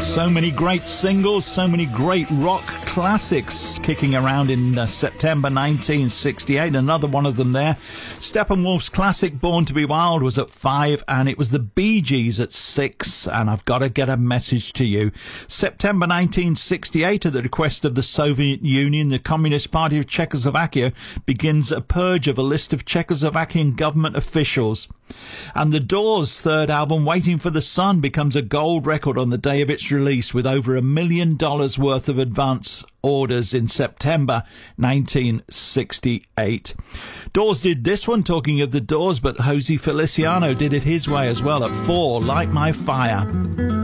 So many great singles, so many great rock classics kicking around in September 1968. Another one of them there. Steppenwolf's classic Born to be Wild was at 5, and it was the Bee Gees at 6. And I've got to get a message to you. September 1968, at the request of the Soviet Union, the Communist Party of Czechoslovakia begins a purge of a list of Czechoslovakian government officials. And the Doors' third album, Waiting for the Sun, becomes a gold record on the day of its release, with over $1 million worth of advance orders in September 1968. Doors did this one, talking of the Doors, but Jose Feliciano did it his way as well at 4, Light My Fire.